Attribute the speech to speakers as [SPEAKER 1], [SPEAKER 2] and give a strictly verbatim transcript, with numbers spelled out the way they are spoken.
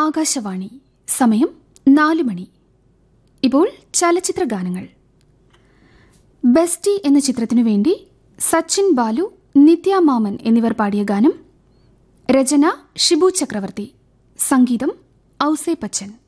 [SPEAKER 1] ആകാശവാണി. സമയം നാല് മണി. ഇപ്പോൾ ചലച്ചിത്ര ഗാനങ്ങൾ. ബെസ്റ്റി എന്ന ചിത്രത്തിനു വേണ്ടി സച്ചിൻ ബാലു, നിത്യ മാമൻ എന്നിവർ പാടിയ ഗാനം. രചന ഷിബു ചക്രവർത്തി. സംഗീതം ഔസേ പച്ചൻ.